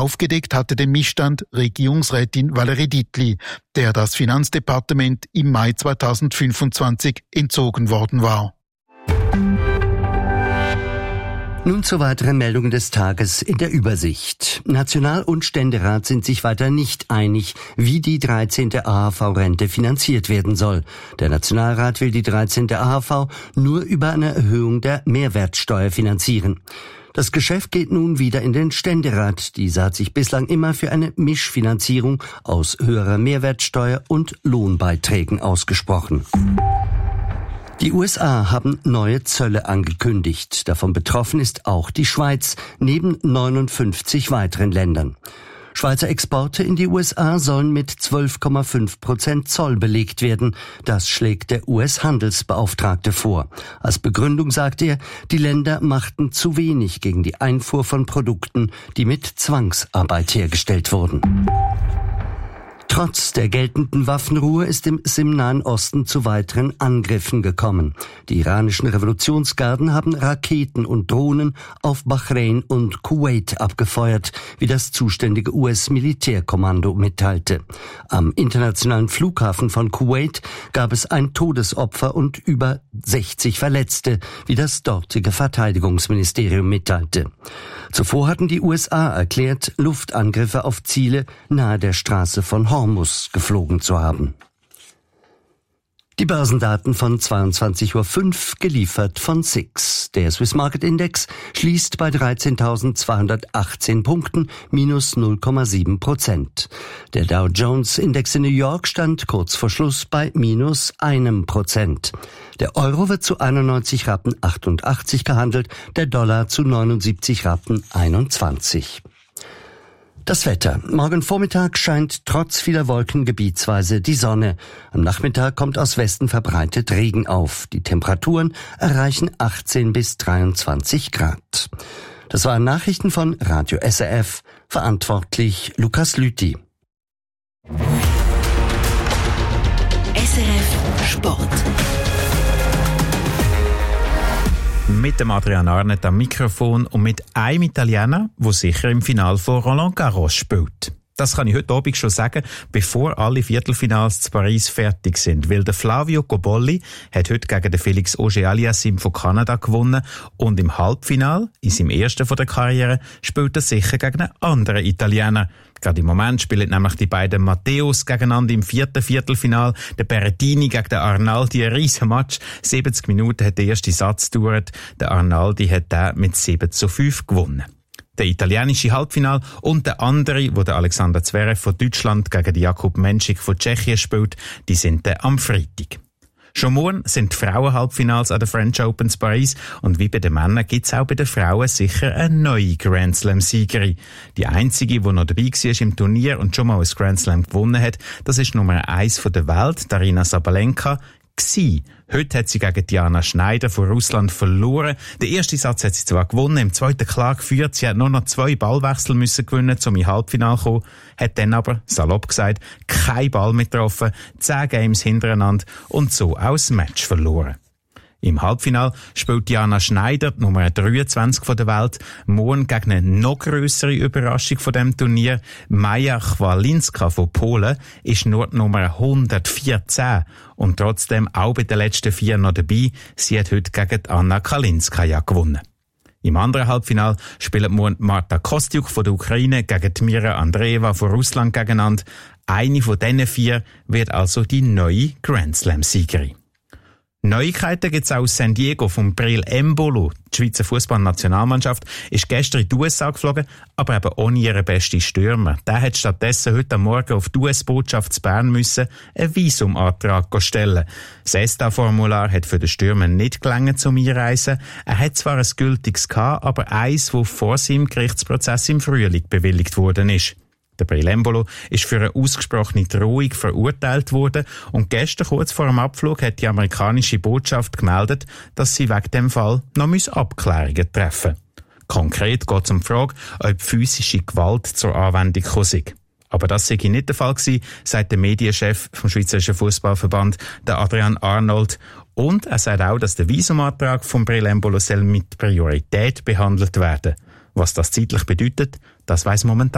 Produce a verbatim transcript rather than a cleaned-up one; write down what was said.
Aufgedeckt hatte den Missstand Regierungsrätin Valerie Dietli, der das Finanzdepartement im Mai zweitausendfünfundzwanzig entzogen worden war. Nun zu weiteren Meldungen des Tages in der Übersicht. National- und Ständerat sind sich weiter nicht einig, wie die dreizehnte A H V-Rente finanziert werden soll. Der Nationalrat will die dreizehnte A H V nur über eine Erhöhung der Mehrwertsteuer finanzieren. Das Geschäft geht nun wieder in den Ständerat. Dieser hat sich bislang immer für eine Mischfinanzierung aus höherer Mehrwertsteuer und Lohnbeiträgen ausgesprochen. Die U S A haben neue Zölle angekündigt. Davon betroffen ist auch die Schweiz, neben neunundfünfzig weiteren Ländern. Schweizer Exporte in die U S A sollen mit zwölf Komma fünf Prozent Zoll belegt werden. Das schlägt der U S-Handelsbeauftragte vor. Als Begründung sagt er, die Länder machten zu wenig gegen die Einfuhr von Produkten, die mit Zwangsarbeit hergestellt wurden. Trotz der geltenden Waffenruhe ist es im Nahen Osten zu weiteren Angriffen gekommen. Die iranischen Revolutionsgarden haben Raketen und Drohnen auf Bahrain und Kuwait abgefeuert, wie das zuständige U S-Militärkommando mitteilte. Am internationalen Flughafen von Kuwait gab es ein Todesopfer und über sechzig Verletzte, wie das dortige Verteidigungsministerium mitteilte. Zuvor hatten die U S A erklärt, Luftangriffe auf Ziele nahe der Straße von Hormuz geflogen zu haben. Die Börsendaten von zweiundzwanzig Uhr fünf, geliefert von S I X. Der Swiss Market Index schließt bei dreizehntausendzweihundertachtzehn Punkten, minus null Komma sieben Prozent. Der Dow Jones Index in New York stand kurz vor Schluss bei minus einem Prozent. Der Euro wird zu einundneunzig Rappen achtundachtzig gehandelt, der Dollar zu neunundsiebzig Rappen einundzwanzig. Das Wetter. Morgen Vormittag scheint trotz vieler Wolken gebietsweise die Sonne. Am Nachmittag kommt aus Westen verbreitet Regen auf. Die Temperaturen erreichen achtzehn bis dreiundzwanzig Grad. Das waren Nachrichten von Radio S R F. Verantwortlich Lukas Lüthi. S R F Sport. Mit dem Adrian Arnett am Mikrofon und mit einem Italiener, der sicher im Finale von Roland Garros spielt. Das kann ich heute Abend schon sagen, bevor alle Viertelfinals zu Paris fertig sind. Weil der Flavio Cobolli hat heute gegen den Felix Auger-Aliassime von Kanada gewonnen und im Halbfinale, in seinem ersten von der Karriere, spielt er sicher gegen einen anderen Italiener. Gerade im Moment spielen nämlich die beiden Matteos gegeneinander im vierten Viertelfinal. Der Berrettini gegen den Arnaldi, ein riesen Match. siebzig Minuten hat der erste Satz gedauert. Der Arnaldi hat den mit sieben zu fünf gewonnen. Der italienische Halbfinal und der andere, wo der Alexander Zverev von Deutschland gegen den Jakub Menschik von Tschechien spielt, die sind dann am Freitag. Schon morgen sind die Frauen-Halbfinals an der French Open in Paris und wie bei den Männern gibt es auch bei den Frauen sicher eine neue Grand Slam-Siegerin. Die einzige, die noch dabei war im Turnier und schon mal ein Grand Slam gewonnen hat, das ist Nummer eins der Welt, Daryna Sabalenka. Gewesen. Heute hat sie gegen Diana Schneider von Russland verloren. Den ersten Satz hat sie zwar gewonnen, im zweiten klar geführt. Sie hat nur noch zwei Ballwechsel müssen gewinnen, um ins Halbfinale zu kommen. Hat dann aber, salopp gesagt, kein Ball mehr getroffen, zehn Games hintereinander und so auch das Match verloren. Im Halbfinale spielt Diana Schneider, Nummer dreiundzwanzig von der Welt, morgen gegen eine noch grössere Überraschung von dem Turnier. Maja Chwalinska von Polen ist nur Nummer hundertvierzehn und trotzdem auch bei den letzten vier noch dabei. Sie hat heute gegen Anna Kalinskaja gewonnen. Im anderen Halbfinale spielen morgen Marta Kostyuk von der Ukraine gegen Mira Andreeva von Russland gegeneinander. Eine von diesen vier wird also die neue Grand Slam-Siegerin. Neuigkeiten gibt's auch aus San Diego vom Breel Embolo. Die Schweizer Fußballnationalmannschaft ist gestern in die U S A geflogen, aber eben ohne ihren besten Stürmer. Der hat stattdessen heute Morgen auf die U S-Botschaft zu Bern müssen einen Visumantrag stellen. Das E S T A-Formular hat für den Stürmer nicht gelangt zum Einreisen. Er hat zwar ein gültiges gehabt, aber eins, das vor seinem Gerichtsprozess im Frühling bewilligt worden ist. Der Breel Embolo ist für eine ausgesprochene Drohung verurteilt worden und gestern kurz vor dem Abflug hat die amerikanische Botschaft gemeldet, dass sie wegen dem Fall noch Abklärungen treffen müssen. Konkret geht es um die Frage, ob physische Gewalt zur Anwendung kommen sei. Aber das sei nicht der Fall gewesen, sagt der Medienchef vom Schweizerischen Fußballverband, der Adrian Arnold. Und er sagt auch, dass der Visumantrag von Breel Embolo mit Priorität behandelt werden. Was das zeitlich bedeutet, das weiss momentan